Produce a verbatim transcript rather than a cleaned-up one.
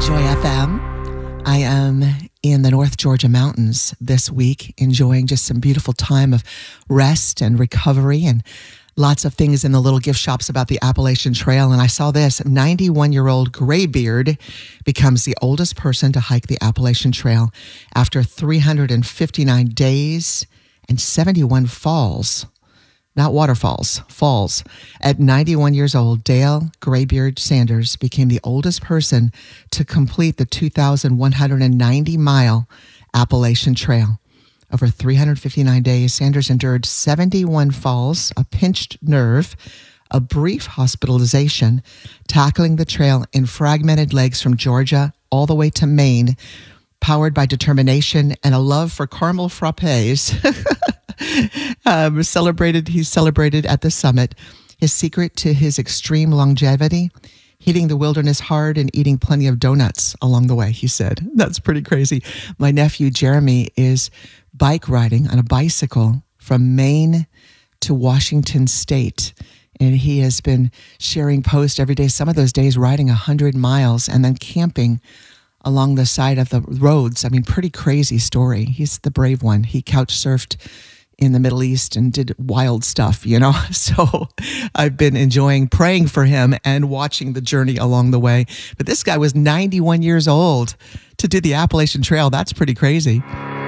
Joy F M. I am in the North Georgia mountains this week, enjoying just some beautiful time of rest and recovery and lots of things in the little gift shops about the Appalachian Trail. And I saw this, ninety-one-year-old Graybeard becomes the oldest person to hike the Appalachian Trail after three hundred fifty-nine days and seventy-one falls. Not waterfalls, falls. At ninety-one years old, Dale Graybeard Sanders became the oldest person to complete the two thousand one hundred ninety mile Appalachian Trail. Over three hundred fifty-nine days, Sanders endured seventy-one falls, a pinched nerve, a brief hospitalization, tackling the trail in fragmented legs from Georgia all the way to Maine, powered by determination and a love for caramel frappes. um, celebrated, he's celebrated at the summit. His secret to his extreme longevity, hitting the wilderness hard and eating plenty of donuts along the way, he said. That's pretty crazy. My nephew Jeremy is bike riding on a bicycle from Maine to Washington State. And he has been sharing posts every day, some of those days riding one hundred miles and then camping along the side of the roads. I mean, pretty crazy story. He's the brave one. He couch surfed in the Middle East and did wild stuff, you know? So I've been enjoying praying for him and watching the journey along the way. But this guy was ninety-one years old to do the Appalachian Trail. That's pretty crazy.